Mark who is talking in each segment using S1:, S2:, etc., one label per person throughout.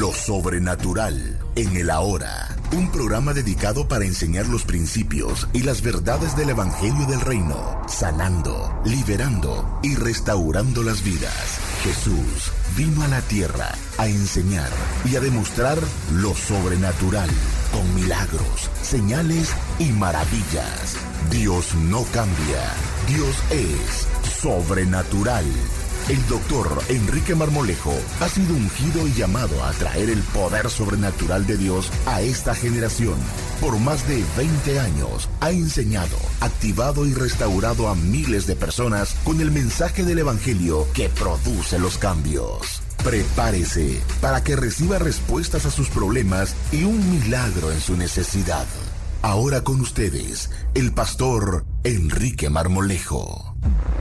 S1: lo sobrenatural en el ahora. Un programa dedicado para enseñar los principios y las verdades del Evangelio del Reino, sanando, liberando y restaurando las vidas. Jesús vino a la tierra a enseñar y a demostrar lo sobrenatural, con milagros, señales y maravillas. Dios no cambia. Dios es sobrenatural. El doctor Enrique Marmolejo ha sido ungido y llamado a traer el poder sobrenatural de Dios a esta generación. Por más de 20 años ha enseñado, activado y restaurado a miles de personas con el mensaje del Evangelio que produce los cambios. Prepárese para que reciba respuestas a sus problemas y un milagro en su necesidad. Ahora con ustedes, el pastor Enrique Marmolejo.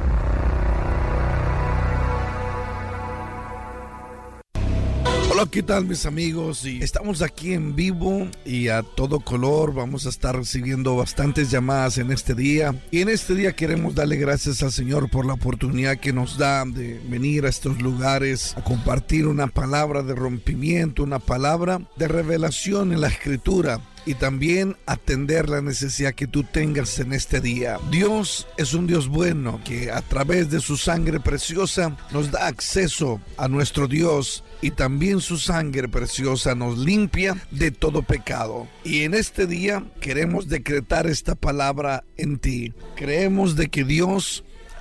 S2: Hola, ¿qué tal mis amigos? Y estamos aquí en vivo y a todo color. Vamos a estar recibiendo bastantes llamadas en este día. Y en este día queremos darle gracias al Señor por la oportunidad que nos da de venir a estos lugares a compartir una palabra de rompimiento, una palabra de revelación en la Escritura. Y también atender la necesidad que tú tengas en este día. Dios es un Dios bueno que a través de su sangre preciosa nos da acceso a nuestro Dios, y también su sangre preciosa nos limpia de todo pecado. Y en este día queremos decretar esta palabra en ti. Creemos de que Dios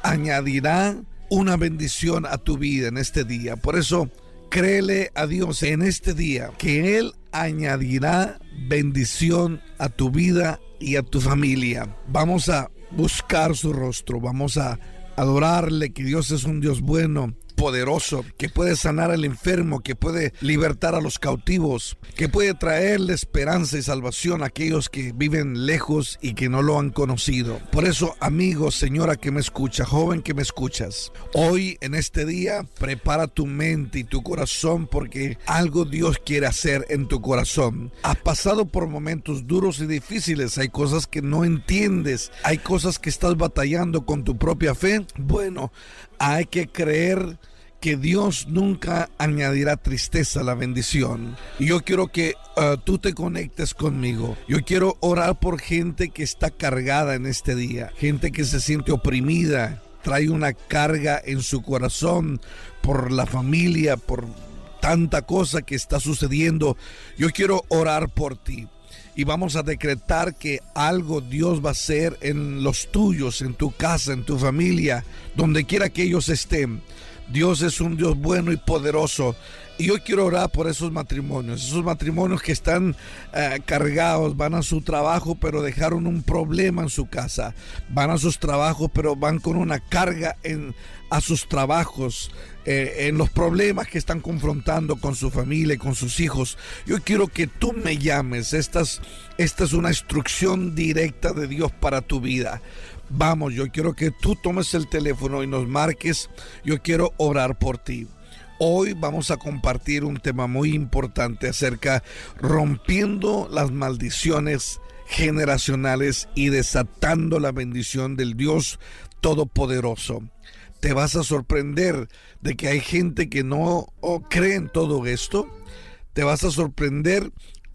S2: añadirá una bendición a tu vida en este día. Por eso créele a Dios en este día que Él añadirá bendición a tu vida y a tu familia. Vamos a buscar su rostro, vamos a adorarle, que Dios es un Dios bueno, poderoso, que puede sanar al enfermo, que puede libertar a los cautivos, que puede traerle esperanza y salvación a aquellos que viven lejos y que no lo han conocido. Por eso, amigo, señora que me escucha, joven que me escuchas, hoy en este día prepara tu mente y tu corazón, porque algo Dios quiere hacer en tu corazón. Has pasado por momentos duros y difíciles, hay cosas que no entiendes, hay cosas que estás batallando con tu propia fe. Bueno, hay que creer que Dios nunca añadirá tristeza a la bendición. Y yo quiero que tú te conectes conmigo. Yo quiero orar por gente que está cargada en este día, gente que se siente oprimida, trae una carga en su corazón por la familia, por tanta cosa que está sucediendo. Yo quiero orar por ti. Y vamos a decretar que algo Dios va a hacer en los tuyos, en tu casa, en tu familia, donde quiera que ellos estén. Dios es un Dios bueno y poderoso. Y yo quiero orar por esos matrimonios que están cargados, van a su trabajo pero dejaron un problema en su casa, van a sus trabajos pero van con una carga a sus trabajos, en los problemas que están confrontando con su familia y con sus hijos. Yo quiero que tú me llames. Esta es una instrucción directa de Dios para tu vida. Vamos, yo quiero que tú tomes el teléfono y nos marques. Yo quiero orar por ti. Hoy vamos a compartir un tema muy importante acerca rompiendo las maldiciones generacionales y desatando la bendición del Dios Todopoderoso. Te vas a sorprender de que hay gente que no cree en todo esto. Te vas a sorprender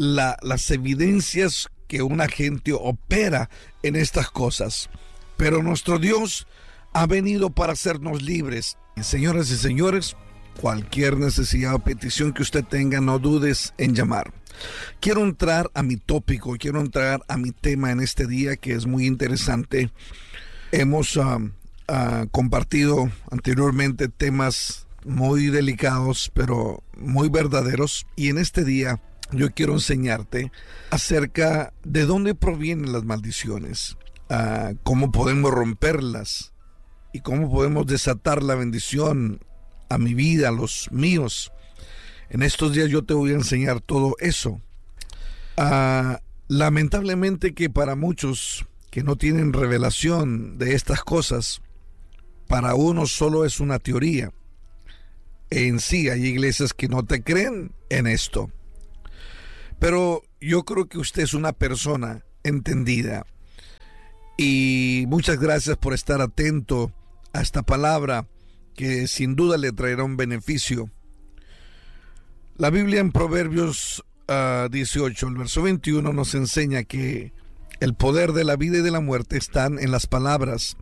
S2: las evidencias que una gente opera en estas cosas. Pero nuestro Dios ha venido para hacernos libres. Y señoras y señores, cualquier necesidad o petición que usted tenga, no dudes en llamar. Quiero entrar a mi tópico, quiero entrar a mi tema en este día, que es muy interesante. Hemos compartido anteriormente temas muy delicados, pero muy verdaderos. Y en este día yo quiero enseñarte acerca de dónde provienen las maldiciones, cómo podemos romperlas y cómo podemos desatar la bendición a mi vida, a los míos. En estos días yo te voy a enseñar todo eso. Lamentablemente que para muchos que no tienen revelación de estas cosas, para unos solo es una teoría. En sí hay iglesias que no te creen en esto. Pero yo creo que usted es una persona entendida. Y muchas gracias por estar atento a esta palabra que sin duda le traerá un beneficio. La Biblia en Proverbios 18, el verso 21 nos enseña que el poder de la vida y de la muerte están en las palabras,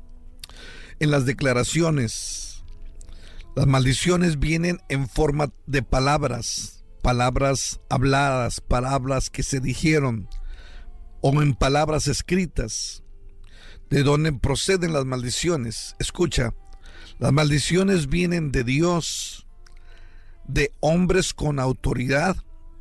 S2: en las declaraciones. Las maldiciones vienen en forma de palabras, palabras habladas, palabras que se dijeron, o en palabras escritas. ¿De dónde proceden las maldiciones? Escucha, las maldiciones vienen de Dios, de hombres con autoridad,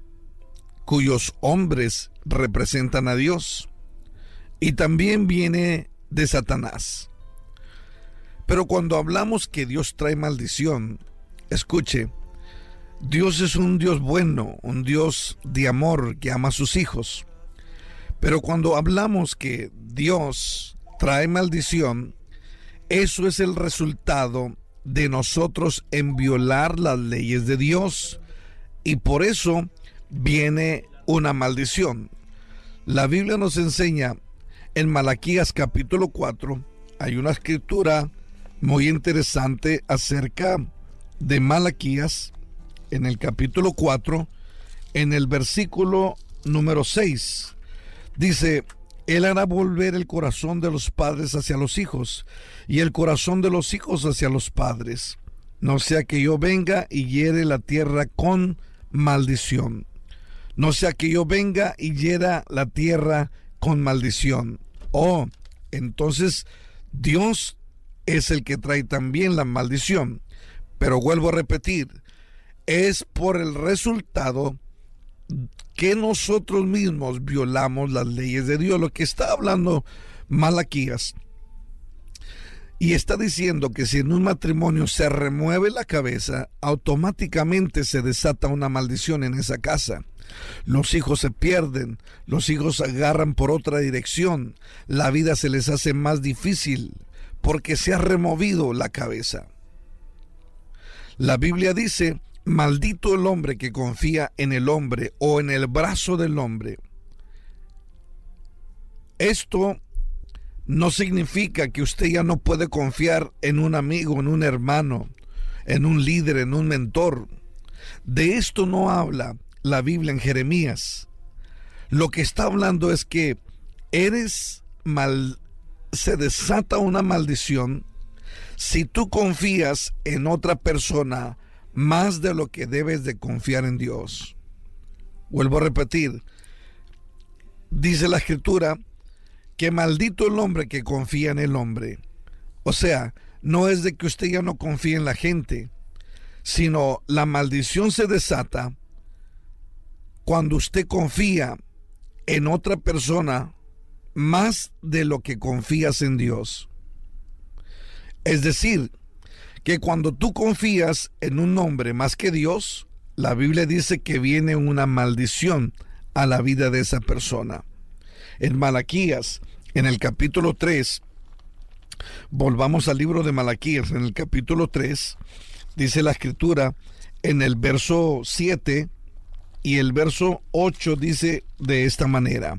S2: cuyos hombres representan a Dios, y también viene de Satanás. Pero cuando hablamos que Dios trae maldición, escuche, Dios es un Dios bueno, un Dios de amor que ama a sus hijos. Pero cuando hablamos que Dios trae maldición, eso es el resultado de nosotros en violar las leyes de Dios, y por eso viene una maldición. La Biblia nos enseña en Malaquías capítulo 4, hay una escritura muy interesante acerca de Malaquías, en el capítulo 4, en el versículo número 6, dice: Él hará volver el corazón de los padres hacia los hijos, y el corazón de los hijos hacia los padres, no sea que yo venga y hiere la tierra con maldición. No sea que yo venga y hiera la tierra con maldición. Oh, entonces Dios es el que trae también la maldición. Pero vuelvo a repetir, es por el resultado que nosotros mismos violamos las leyes de Dios. Lo que está hablando Malaquías, y está diciendo que si en un matrimonio se remueve la cabeza, automáticamente se desata una maldición en esa casa. Los hijos se pierden, los hijos agarran por otra dirección, la vida se les hace más difícil porque se ha removido la cabeza. La Biblia dice: maldito el hombre que confía en el hombre o en el brazo del hombre. Esto no significa que usted ya no puede confiar en un amigo, en un hermano, en un líder, en un mentor. De esto no habla la Biblia en Jeremías. Lo que está hablando es que se desata una maldición si tú confías en otra persona más de lo que debes de confiar en Dios. Vuelvo a repetir, dice la Escritura que maldito el hombre que confía en el hombre. O sea, no es de que usted ya no confíe en la gente, sino la maldición se desata cuando usted confía en otra persona más de lo que confías en Dios. Es decir, que cuando tú confías en un hombre más que Dios, la Biblia dice que viene una maldición a la vida de esa persona. En Malaquías, en el capítulo 3, volvamos al libro de Malaquías, en el capítulo 3, dice la Escritura, en el verso 7 y el verso 8 dice de esta manera: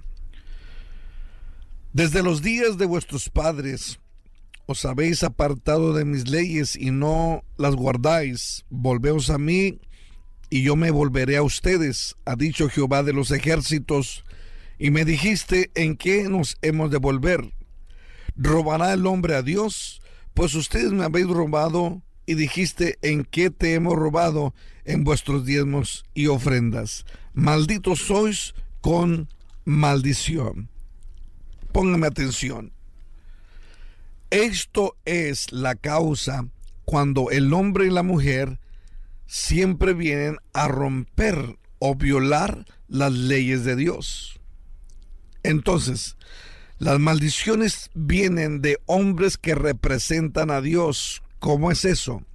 S2: Desde los días de vuestros padres os habéis apartado de mis leyes y no las guardáis. Volveos a mí y yo me volveré a ustedes, ha dicho Jehová de los ejércitos. Y me dijiste: ¿en qué nos hemos de volver? ¿Robará el hombre a Dios? Pues ustedes me habéis robado. Y dijiste: ¿en qué te hemos robado? En vuestros diezmos y ofrendas. Malditos sois con maldición. Póngame atención. Esto es la causa cuando el hombre y la mujer siempre vienen a romper o violar las leyes de Dios. Entonces, las maldiciones vienen de hombres que representan a Dios. ¿Cómo es eso?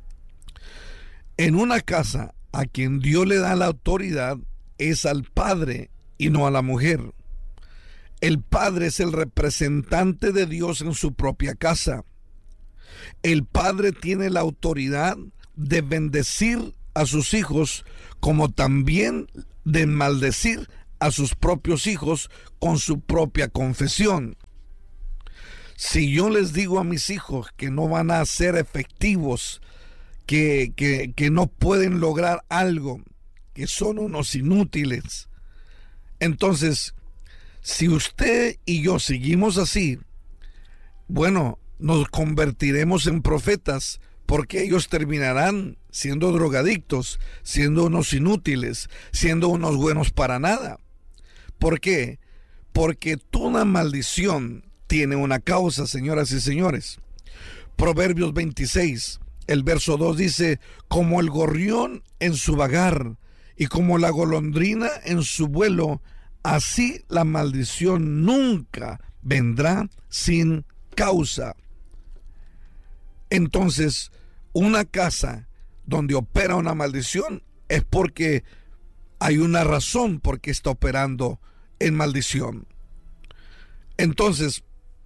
S2: En una casa, a quien Dios le da la autoridad es al padre y no a la mujer. El padre es el representante de Dios en su propia casa. El padre tiene la autoridad de bendecir a sus hijos, como también de maldecir a sus propios hijos con su propia confesión. Si yo les digo a mis hijos que no van a ser efectivos, que no pueden lograr algo, que son unos inútiles. Entonces, si usted y yo seguimos así, bueno, nos convertiremos en profetas, porque ellos terminarán siendo drogadictos, siendo unos inútiles, siendo unos buenos para nada. ¿Por qué? Porque toda maldición tiene una causa, señoras y señores. Proverbios 26, el verso 2 dice: como el gorrión en su vagar y como la golondrina en su vuelo, así la maldición nunca vendrá sin causa. Entonces, una casa donde opera una maldición es porque hay una razón por qué está operando en maldición. Entonces,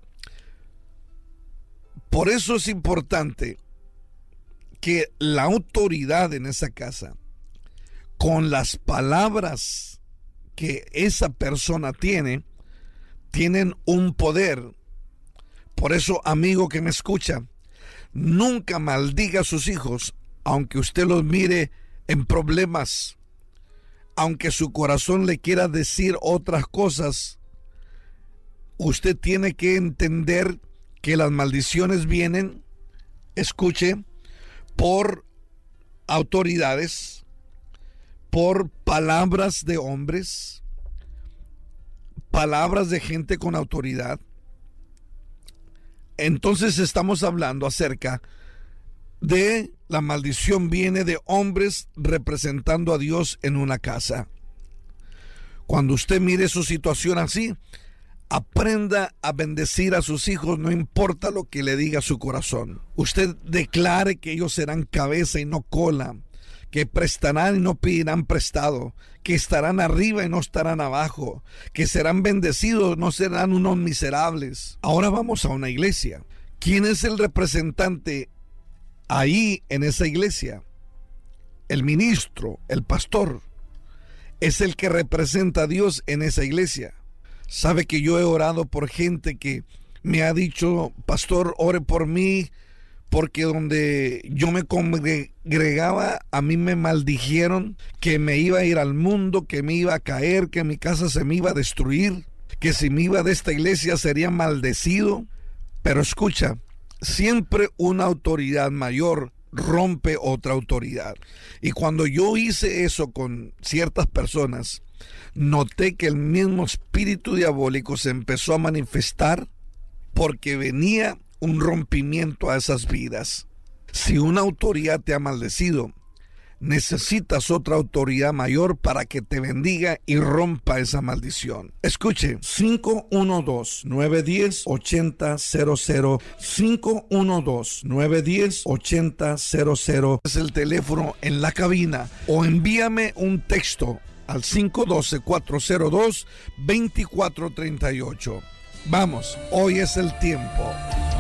S2: por eso es importante que la autoridad en esa casa, con las palabras que esa persona tiene, tienen un poder. Por eso, amigo que me escucha, nunca maldiga a sus hijos, aunque usted los mire en problemas, aunque su corazón le quiera decir otras cosas. Usted tiene que entender que las maldiciones vienen, escuche, por autoridades, por palabras de hombres, palabras de gente con autoridad. Entonces estamos hablando acerca de la maldición viene de hombres representando a Dios en una casa. Cuando usted mire su situación así, aprenda a bendecir a sus hijos, no importa lo que le diga su corazón. Usted declare que ellos serán cabeza y no cola, que prestarán y no pedirán prestado, que estarán arriba y no estarán abajo, que serán bendecidos, no serán unos miserables. Ahora vamos a una iglesia. ¿Quién es el representante ahí en esa iglesia? El ministro, el pastor, es el que representa a Dios en esa iglesia. Sabe que yo he orado por gente que me ha dicho: pastor, ore por mí, porque donde yo me congregaba, a mí me maldijeron, que me iba a ir al mundo, que me iba a caer, que mi casa se me iba a destruir, que si me iba de esta iglesia sería maldecido. Pero escucha, siempre una autoridad mayor rompe otra autoridad. Y cuando yo hice eso con ciertas personas, noté que el mismo espíritu diabólico se empezó a manifestar, porque venía un rompimiento a esas vidas. Si una autoridad te ha maldecido, necesitas otra autoridad mayor para que te bendiga y rompa esa maldición. Escuche, 512-910-8000, 512-910-8000 es el teléfono en la cabina, o envíame un texto al 512-402-2438. Vamos, hoy es el tiempo.